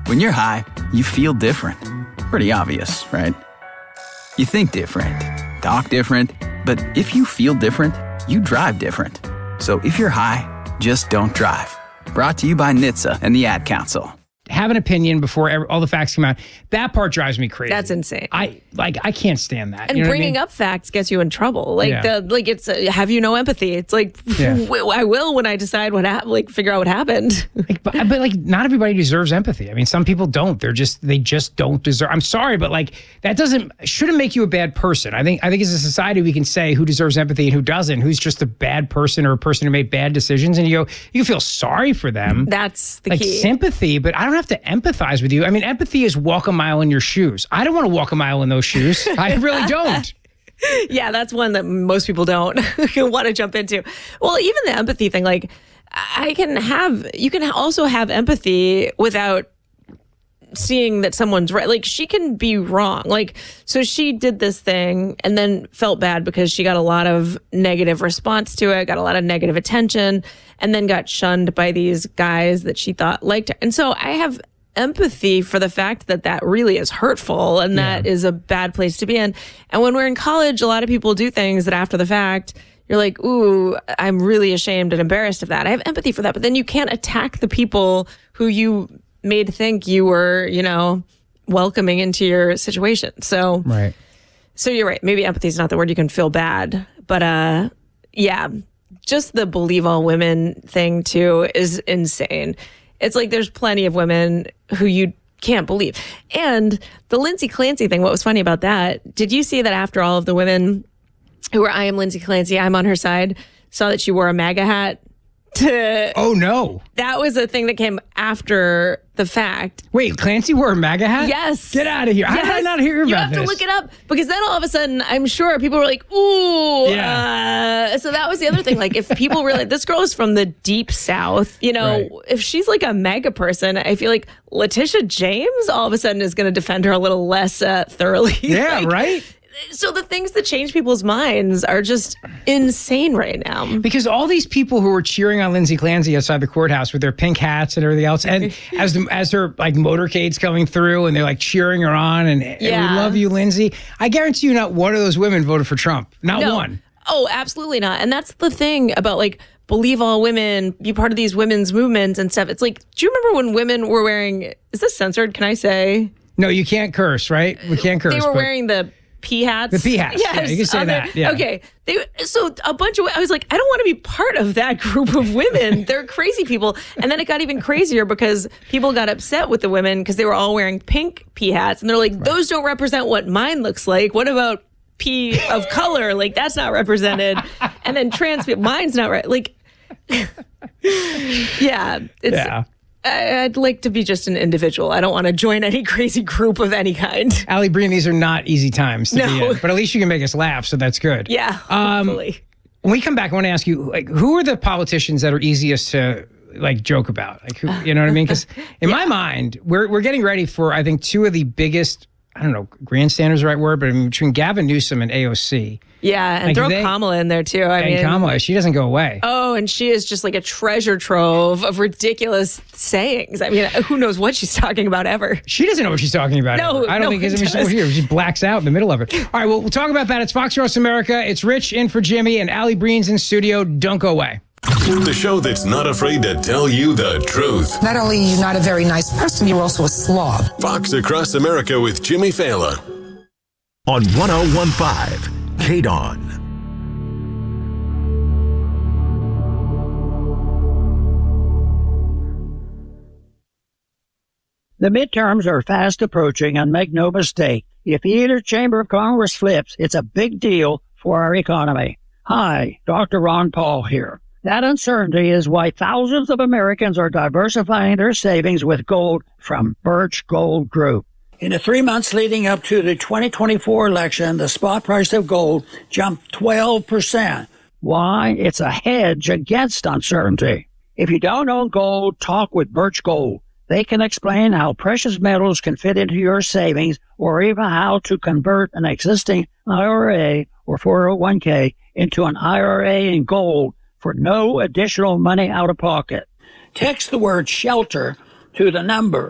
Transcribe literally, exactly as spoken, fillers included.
When you're high, you feel different. Pretty obvious, right? You think different, talk different, but if you feel different, you drive different. So if you're high, just don't drive. Brought to you by N H T S A and the Ad Council. Have an opinion before every, all the facts come out. That part drives me crazy. That's insane. I like. I can't stand that. And you know bringing what I mean? up facts gets you in trouble. Like Yeah. the like, it's uh, have you no empathy? It's like Yeah. I will when I decide what happened. Like figure out what happened. Like, but, but like, not everybody deserves empathy. I mean, some people don't. They're just they just don't deserve. I'm sorry, but like that doesn't shouldn't make you a bad person. I think I think as a society we can say who deserves empathy and who doesn't. Who's just a bad person or a person who made bad decisions, and you go, you feel sorry for them. That's the like key. sympathy, but I don't have to empathize with you. I mean, empathy is walk a mile in your shoes. I don't want to walk a mile in those shoes. I really don't. Yeah, that's one that most people don't want to jump into. Well, even the empathy thing, like I can have, you can also have empathy without seeing that someone's right. Like she can be wrong. Like, so she did this thing and then felt bad because she got a lot of negative response to it, got a lot of negative attention, and then got shunned by these guys that she thought liked her. And so I have empathy for the fact that that really is hurtful and that Yeah. is a bad place to be in. And when we're in college, a lot of people do things that after the fact, you're like, ooh, I'm really ashamed and embarrassed of that. I have empathy for that. But then you can't attack the people who you made think you were, you know, welcoming into your situation. So, Right. so you're right. Maybe empathy is not the word. You can feel bad. But uh, yeah, just the believe all women thing too is insane. It's like there's plenty of women who you can't believe. And the Lindsay Clancy thing, what was funny about that, did you see that after all of the women who were I am Lindsay Clancy, I'm on her side, saw that she wore a MAGA hat? To, Oh no! that was a thing that came after the fact. Wait, Clancy wore a MAGA hat? Yes. Get out of here! How did I Yes. not hear about You have this? to look it up because then all of a sudden, I'm sure people were like, "Ooh." Yeah. Uh, so that was the other thing. Like, if people really, this girl is from the deep South. You know, Right. if she's like a mega person, I feel like Letitia James all of a sudden is going to defend her a little less uh, thoroughly. Yeah, Like, right. So the things that change people's minds are just insane right now. Because all these people who were cheering on Lindsay Clancy outside the courthouse with their pink hats and everything else, and as the, as her like motorcade's coming through and they're like cheering her on and, and Yeah. we love you, Lindsay. I guarantee you, not one of those women voted for Trump. Not No. one. Oh, absolutely not. And that's the thing about like believe all women, be part of these women's movements and stuff. It's like, do you remember when women were wearing? Is this censored? Can I say No, you can't curse, right? We can't curse. they were but- wearing the pea hats? The pea hats. Yeah, you can say on their- that, yeah. Okay. They, so a bunch of I was like, I don't want to be part of that group of women. They're crazy people. And then it got even crazier because people got upset with the women because they were all wearing pink pea hats, and they're like, those don't represent what mine looks like. What about pea of color? Like that's not represented. And then trans people, mine's not right. Like, yeah, it's. Yeah. I- I'd like to be just an individual. I don't want to join any crazy group of any kind. Allie Breen, these are not easy times to be No. in, but at least you can make us laugh, so that's good. Yeah, Um, hopefully. When we come back, I want to ask you, like, who are the politicians that are easiest to like joke about? Like, who, you know what I mean? Because in my mind, we're we're getting ready for, I think, two of the biggest. I don't know, grandstanders is the right word, but I mean, between Gavin Newsom and A O C Yeah, and like throw they- Kamala in there too. I and mean, Kamala, she doesn't go away. oh, and she is just like a treasure trove of ridiculous sayings. I mean, who knows what she's talking about ever? She doesn't know what she's talking about. No, ever. I don't no think one it's does. here. She blacks out in the middle of it. All right, well, we'll talk about that. It's Fox Across America. It's Rich in for Jimmy, and Allie Breen's in studio. Don't go away. The show that's not afraid to tell you the truth. Not only are you not a very nice person, you're also a slob. Fox Across America with Jimmy Fallon. On one oh one point five, K D O N. The midterms are fast approaching, and make no mistake, if either chamber of Congress flips, it's a big deal for our economy. Hi, Doctor Ron Paul here. That uncertainty is why thousands of Americans are diversifying their savings with gold from Birch Gold Group. In the three months leading up to the twenty twenty-four election, the spot price of gold jumped twelve percent. Why? It's a hedge against uncertainty. If you don't own gold, talk with Birch Gold. They can explain how precious metals can fit into your savings, or even how to convert an existing I R A or four oh one k into an I R A in gold for no additional money out of pocket. Text the word SHELTER to the number